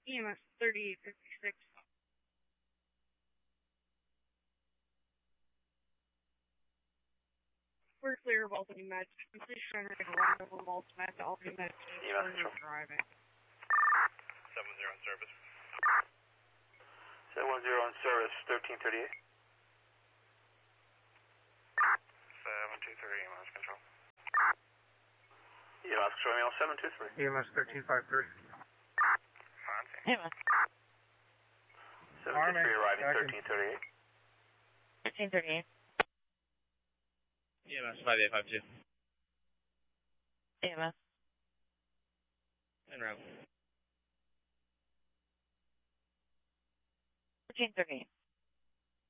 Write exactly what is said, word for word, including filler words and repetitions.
E M S thirty-eight fifty-six. We're clear of Albany Med. Please generate a line over Waltz Med to Albany Med. E M S control. Driving. seven zero on service. seven one zero on service, thirteen thirty-eight. seven two three, E M S control. E M S control, email seven two three. E M S thirteen fifty-three. Monty. E M S. seven two three arriving, thirteen thirty-eight. thirteen thirty-eight. E M S five eight five two. E M S. En route. thirteen thirty-eight.